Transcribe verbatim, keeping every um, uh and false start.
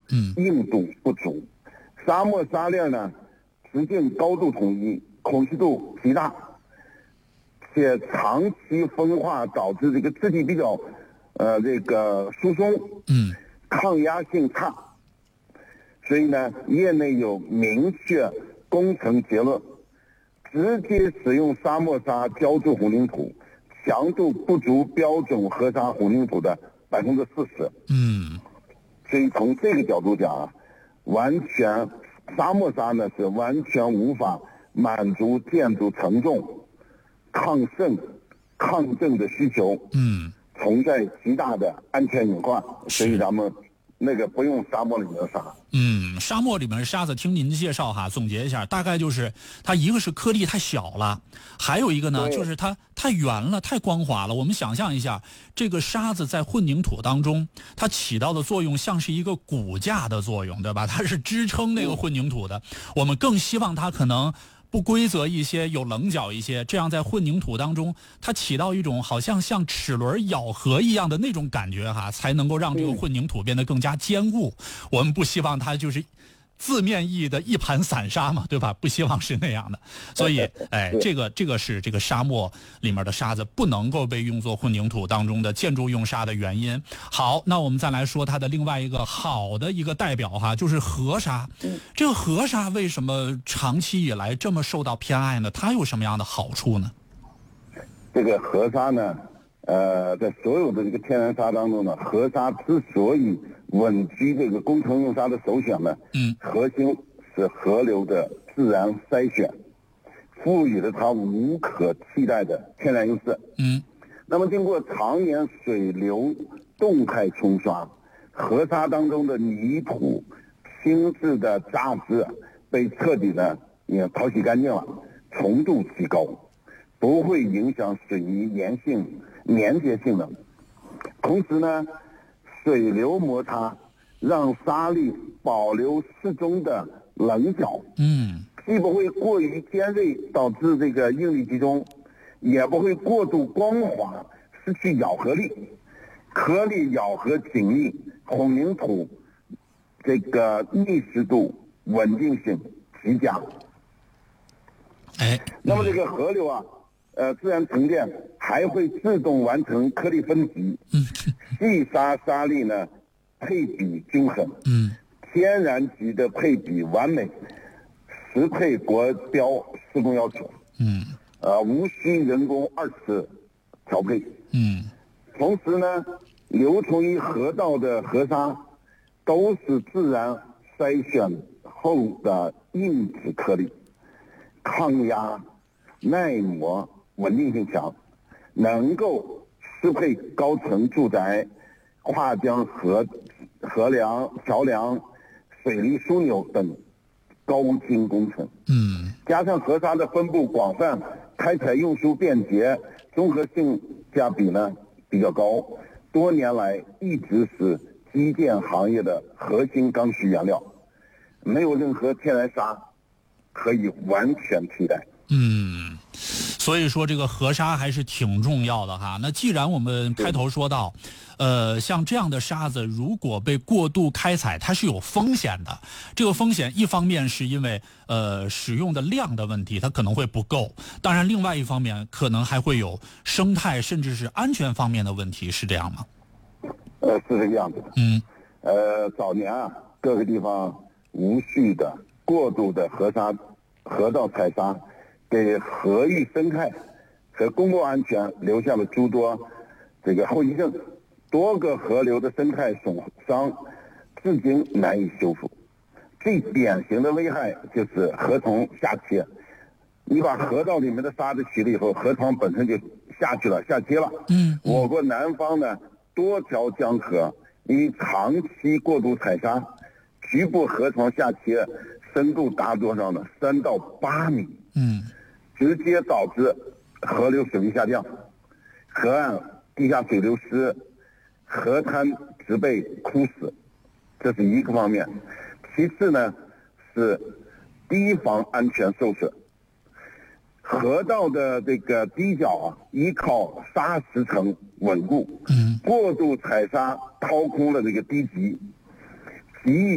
嗯， 硬度不足。沙漠沙粒呢，直径高度统一，孔隙度极大，且长期风化导致这个质地比较，呃，这个疏松， 嗯， 抗压性差。所以呢，业内有明确工程结论，直接使用沙漠沙浇筑混凝土，强度不足标准河沙混凝土的百分之四十。 嗯， 所以从这个角度讲啊，完全沙漠沙呢是完全无法满足建筑承重、抗渗、抗震的需求。 嗯， 存在极大的安全隐患，所以咱们那个不用沙漠里面的沙。 嗯，沙漠里面的沙子，听您的介绍哈，总结一下，大概就是它一个是颗粒太小了，还有一个呢就是它太圆了、太光滑了。我们想象一下，这个沙子在混凝土当中，它起到的作用像是一个骨架的作用，对吧？它是支撑那个混凝土的。我们更希望它可能不规则一些，有棱角一些，这样在混凝土当中，它起到一种好像像齿轮咬合一样的那种感觉哈，才能够让这个混凝土变得更加坚固。我们不希望它就是字面意义的一盘散沙嘛，对吧？不希望是那样的。所以，哎，这个这个是这个沙漠里面的沙子不能够被用作混凝土当中的建筑用沙的原因。好，那我们再来说它的另外一个好的一个代表哈，就是河沙。这个河沙为什么长期以来这么受到偏爱呢？它有什么样的好处呢？ 这个河沙呢，呃，在所有的这个天然沙当中呢，河沙之所以稳居这个工程用沙的首选呢， 嗯， 核心是河流的自然筛选，赋予了它无可替代的天然优势。 嗯， 那么经过常年水流动态冲刷，河沙当中的泥土、轻质的渣质被彻底的也淘洗干净了，重度提高，不会影响水泥粘性、粘结性能。同时呢，水流摩擦让沙粒保留适中的棱角， 嗯， 既不会过于尖锐导致这个应力集中，也不会过度光滑失去咬合力，颗粒咬合紧密，混凝土这个密实度、稳定性极佳。 哎， 那么这个河流啊，呃，自然沉淀还会自动完成颗粒分级， 嗯， 细沙沙粒呢配比均衡， 嗯， 天然级的配比完美，实配国标施工要求， 嗯， 呃，无需人工二次调配， 嗯， 同时呢，流从于河道的河沙都是自然筛选后的硬质颗粒，抗压、耐磨、稳定性强，能够适配高层住宅、跨江河河梁、桥梁、水利枢纽等高精工程。 嗯， 加上河沙的分布广泛，开采运输便捷，综合性价比呢比较高，多年来一直是基建行业的核心刚需原料，没有任何天然沙可以完全替代。 嗯，所以说这个河沙还是挺重要的哈。那既然我们开头说到，呃，像这样的沙子如果被过度开采，它是有风险的。这个风险一方面是因为呃使用的量的问题，它可能会不够；当然，另外一方面可能还会有生态甚至是安全方面的问题，是这样吗？ 呃，是这个样子的。 嗯， 呃，早年啊，各个地方无序的、过度的河沙、河道采沙，给河域生态和公共安全留下了诸多这个后遗症，多个河流的生态损伤至今难以修复。最典型的危害就是河床下切，你把河道里面的沙子取了以后，河床本身就下去了，下切了。 嗯， 我国南方呢，多条江河因为长期过度采沙，局部河床下切深度达多少呢？三到八米。 嗯， 直接导致河流水位下降，河岸地下水流失，河滩植被枯死，这是一个方面。其次呢，是堤防安全受损。河道的这个堤角啊，依靠沙石层稳固， 嗯， 过度采沙掏空了这个堤脊，极易